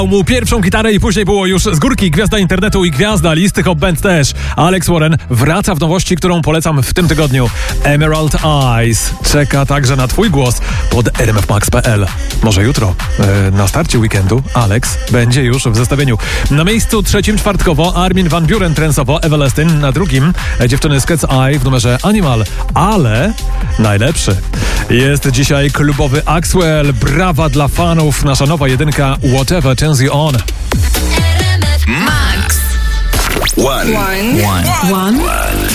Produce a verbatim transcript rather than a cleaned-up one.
mu pierwszą gitarę i później było już z górki gwiazda internetu i gwiazda listy Hot Band też. Alex Warren wraca w nowości, którą polecam w tym tygodniu. Emerald Eyes czeka także na twój głos pod r m f max kropka p l. Może jutro, yy, na starcie weekendu, Alex będzie już w zestawieniu. Na miejscu trzecim czwartkowo Armin van Buuren trensowo Everlasting, na drugim dziewczyny z Cat's Eye w numerze Animal, ale najlepszy jest dzisiaj klubowy Axwell. Brawa dla fanów, nasza nowa jedynka Whatever Turns You On. Max. One. One. One. One.